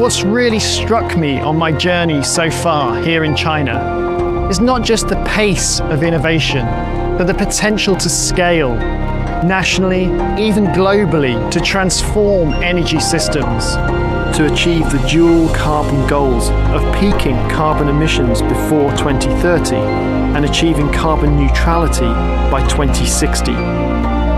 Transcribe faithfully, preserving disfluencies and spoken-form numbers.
What's really struck me on my journey so far here in China is not just the pace of innovation, but the potential to scale nationally, even globally, to transform energy systems, to achieve the dual carbon goals of peaking carbon emissions before twenty thirty and achieving carbon neutrality by twenty sixty.